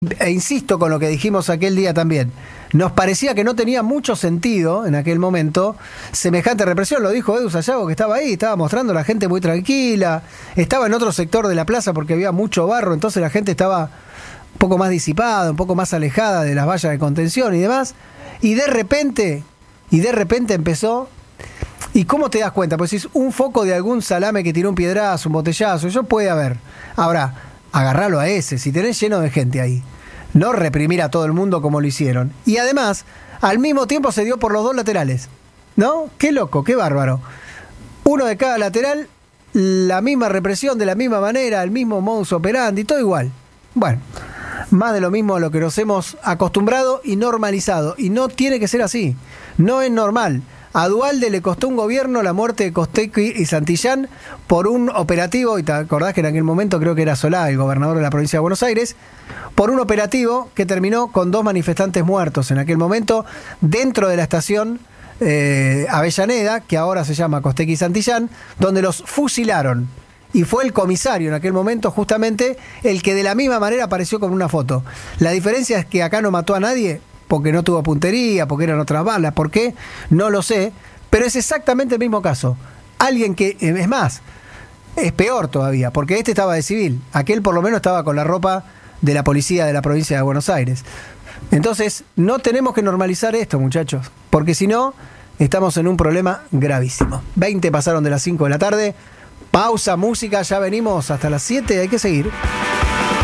e insisto con lo que dijimos aquel día también, nos parecía que no tenía mucho sentido en aquel momento semejante represión. Lo dijo Edu Sayago, que estaba ahí, estaba mostrando a la gente muy tranquila, estaba en otro sector de la plaza porque había mucho barro, entonces la gente estaba un poco más disipada, un poco más alejada de las vallas de contención y demás, y de repente empezó. ¿Y cómo te das cuenta? Pues es un foco de algún salame que tiró un piedrazo, un botellazo, eso puede haber. Ahora, agarralo a ese, si tenés lleno de gente ahí. No reprimir a todo el mundo como lo hicieron. Y además, al mismo tiempo se dio por los dos laterales. ¿No? Qué loco, qué bárbaro. Uno de cada lateral, la misma represión, de la misma manera, el mismo modus operandi, todo igual. Bueno, más de lo mismo a lo que nos hemos acostumbrado y normalizado. Y no tiene que ser así. No es normal. A Duhalde le costó un gobierno la muerte de Costequi y Santillán por un operativo, y te acordás que en aquel momento creo que era Solá, el gobernador de la provincia de Buenos Aires, por un operativo que terminó con 2 manifestantes muertos en aquel momento dentro de la estación Avellaneda, que ahora se llama Costequi y Santillán, donde los fusilaron. Y fue el comisario en aquel momento justamente el que de la misma manera apareció con una foto. La diferencia es que acá no mató a nadie, porque no tuvo puntería, porque eran otras balas, ¿por qué? No lo sé, pero es exactamente el mismo caso. Alguien que, es más, es peor todavía, porque este estaba de civil, aquel por lo menos estaba con la ropa de la policía de la provincia de Buenos Aires. Entonces, no tenemos que normalizar esto, muchachos, porque si no, estamos en un problema gravísimo. 20 pasaron de las 5 de la tarde, pausa, música, ya venimos hasta las 7, hay que seguir.